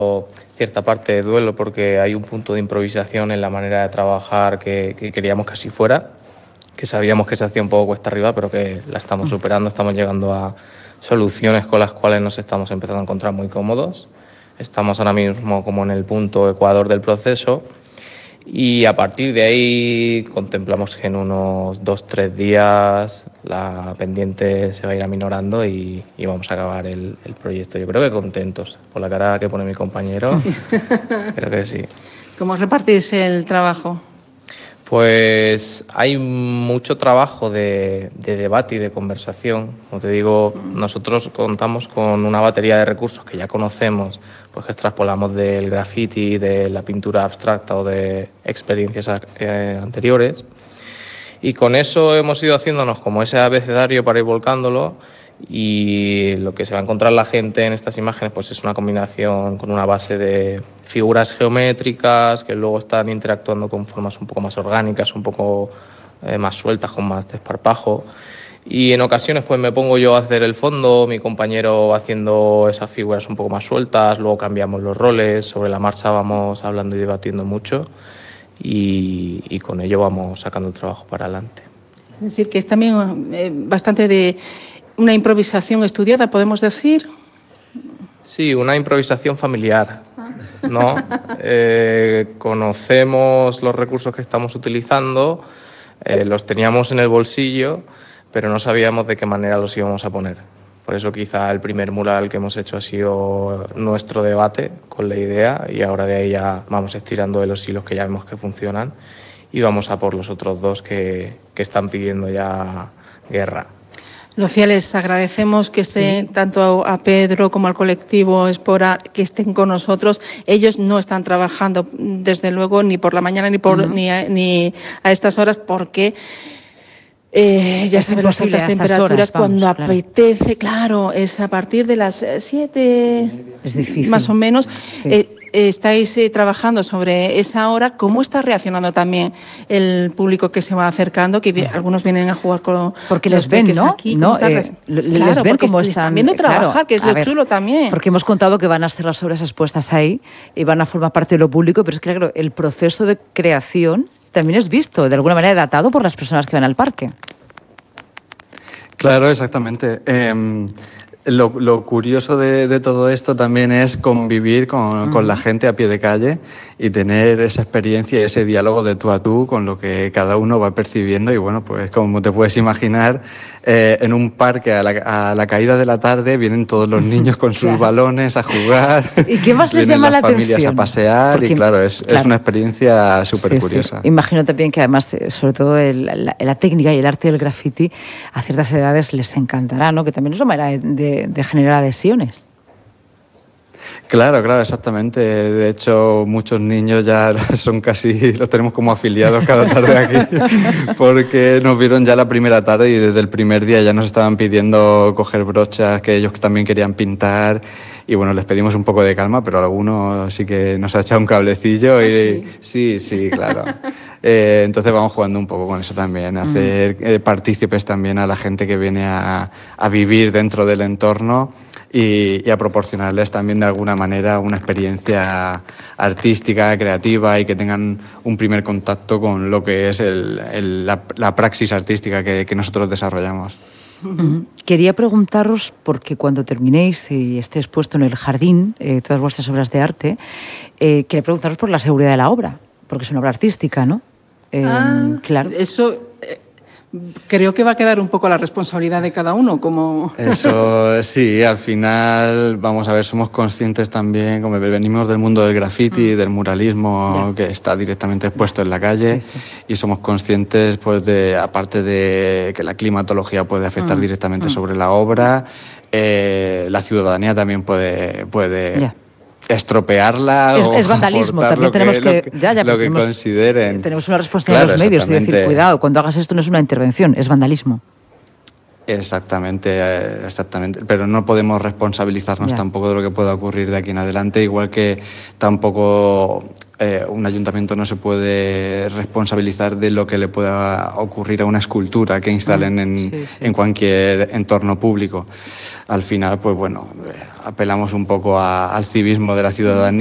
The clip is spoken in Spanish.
cierta parte de duelo porque hay un punto de improvisación en la manera de trabajar que queríamos que así fuera, que sabíamos que se hacía un poco cuesta arriba, pero que la estamos superando, estamos llegando a soluciones con las cuales nos estamos empezando a encontrar muy cómodos. Estamos ahora mismo como en el punto ecuador del proceso y a partir de ahí contemplamos que en unos 2-3 días la pendiente se va a ir aminorando y vamos a acabar el proyecto. Yo creo que contentos, por la cara que pone mi compañero, creo que sí. ¿Cómo repartís el trabajo? Pues hay mucho trabajo de debate y de conversación. Como te digo, nosotros contamos con una batería de recursos que ya conocemos, pues que extrapolamos del graffiti, de la pintura abstracta o de experiencias anteriores. Y con eso hemos ido haciéndonos como ese abecedario para ir volcándolo, y lo que se va a encontrar la gente en estas imágenes pues es una combinación con una base de figuras geométricas que luego están interactuando con formas un poco más orgánicas, un poco más sueltas, con más desparpajo. Y en ocasiones pues me pongo yo a hacer el fondo, mi compañero haciendo esas figuras un poco más sueltas, luego cambiamos los roles, sobre la marcha vamos hablando y debatiendo mucho y con ello vamos sacando el trabajo para adelante. Es decir, que es también bastante de una improvisación estudiada, podemos decir. Sí, una improvisación familiar, ¿no? Conocemos los recursos que estamos utilizando, los teníamos en el bolsillo, pero no sabíamos de qué manera los íbamos a poner. Por eso quizá el primer mural que hemos hecho ha sido nuestro debate con la idea, y ahora de ahí ya vamos estirando de los hilos que ya vemos que funcionan y vamos a por los otros dos que están pidiendo ya guerra. Lucía, les agradecemos que estén tanto a Pedro como al colectivo Espora, que estén con nosotros. Ellos no están trabajando, desde luego, ni por la mañana ni a estas horas, porque ya saben, las altas temperaturas, cuando apetece, claro, es a partir de las 7, es difícil, más o menos. Sí. Estáis trabajando sobre esa hora. ¿Cómo está reaccionando también el público que se va acercando? Que algunos vienen a jugar con porque les ven, ¿no? Aquí, ¿no? Les ven cómo están viendo trabajar, claro, que es lo chulo también. Porque hemos contado que van a hacer las obras expuestas ahí y van a formar parte de lo público, pero es que, claro, el proceso de creación también es visto, de alguna manera datado por las personas que van al parque. Claro, exactamente. Lo curioso de todo esto también es convivir con la gente a pie de calle y tener esa experiencia y ese diálogo de tú a tú con lo que cada uno va percibiendo. Y bueno, pues como te puedes imaginar, en un parque a la caída de la tarde vienen todos los niños con sus balones a jugar. ¿Y qué más les llama la atención? Vienen las familias a pasear. Porque, y claro, es una experiencia súper curiosa. Sí. Imagino también que además, sobre todo la técnica y el arte del graffiti, a ciertas edades les encantará, ¿no? Que también es una manera de generar adhesiones. Claro, exactamente. De hecho, muchos niños ya son casi, los tenemos como afiliados cada tarde aquí, porque nos vieron ya la primera tarde y desde el primer día ya nos estaban pidiendo coger brochas, que ellos también querían pintar. Y bueno, les pedimos un poco de calma, pero alguno sí que nos ha echado un cablecillo. Y sí, claro. Entonces vamos jugando un poco con eso también, hacer partícipes también a la gente que viene a vivir dentro del entorno y a proporcionarles también de alguna manera una experiencia artística, creativa, y que tengan un primer contacto con lo que es la praxis artística que nosotros desarrollamos. Quería preguntaros, porque cuando terminéis y esté expuesto en el jardín todas vuestras obras de arte, quería preguntaros por la seguridad de la obra, porque es una obra artística, ¿no? Claro. Eso creo que va a quedar un poco a la responsabilidad de cada uno. Eso sí, al final, vamos a ver, somos conscientes también, como venimos del mundo del graffiti, del muralismo, que está directamente expuesto en la calle, y somos conscientes, pues, aparte de que la climatología puede afectar directamente sobre la obra, la ciudadanía también puede estropearla es vandalismo, también tenemos lo que consideren. Tenemos una responsabilidad de los medios, y decir, cuidado, cuando hagas esto no es una intervención, es vandalismo. Exactamente, pero no podemos responsabilizarnos tampoco de lo que pueda ocurrir de aquí en adelante, igual que tampoco un ayuntamiento no se puede responsabilizar de lo que le pueda ocurrir a una escultura que instalen en cualquier entorno público. Al final, pues bueno, apelamos un poco al civismo de la ciudadanía.